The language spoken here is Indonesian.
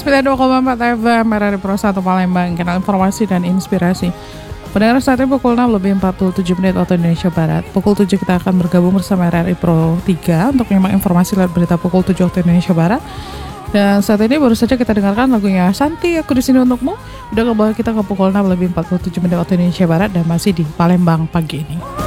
92,4 FM RRI Pro 1 Palembang, kanal informasi dan inspirasi. Pendengar, saat ini pukul 6 lebih 47 menit waktu Indonesia Barat. Pukul 7 kita akan bergabung bersama RRI Pro 3 untuk menyimak informasi lewat berita pukul 7 waktu Indonesia Barat. Dan saat ini baru saja kita dengarkan lagunya Santi, Aku di Sini Untukmu. Udah kebawa kita ke pukul 6 lebih 47 menit waktu Indonesia Barat dan masih di Palembang pagi ini.